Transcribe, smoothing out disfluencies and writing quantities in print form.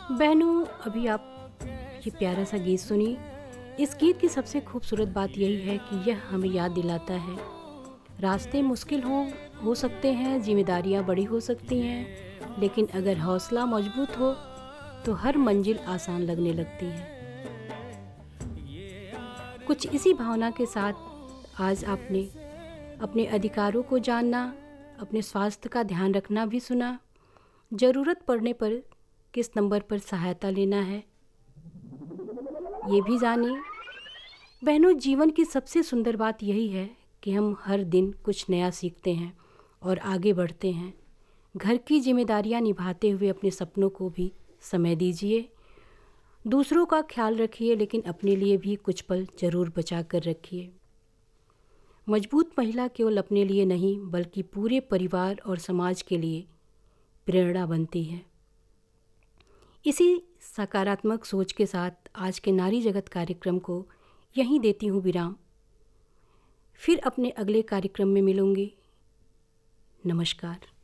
बहनों, अभी आप ये प्यारा सा गीत सुनिए। इस गीत की सबसे खूबसूरत बात यही है कि यह हमें याद दिलाता है, रास्ते मुश्किल हो सकते हैं, जिम्मेदारियाँ बड़ी हो सकती हैं, लेकिन अगर हौसला मजबूत हो तो हर मंजिल आसान लगने लगती है। कुछ इसी भावना के साथ आज आपने अपने अधिकारों को जानना, अपने स्वास्थ्य का ध्यान रखना भी सुना। ज़रूरत पड़ने पर किस नंबर पर सहायता लेना है ये भी जानिए। बहनों, जीवन की सबसे सुंदर बात यही है कि हम हर दिन कुछ नया सीखते हैं और आगे बढ़ते हैं। घर की जिम्मेदारियां निभाते हुए अपने सपनों को भी समय दीजिए। दूसरों का ख्याल रखिए, लेकिन अपने लिए भी कुछ पल ज़रूर बचा कर रखिए। मजबूत महिला केवल अपने लिए नहीं बल्कि पूरे परिवार और समाज के लिए प्रेरणा बनती है। इसी सकारात्मक सोच के साथ आज के नारी जगत कार्यक्रम को यहीं देती हूँ विराम। फिर अपने अगले कार्यक्रम में मिलूँगी। नमस्कार।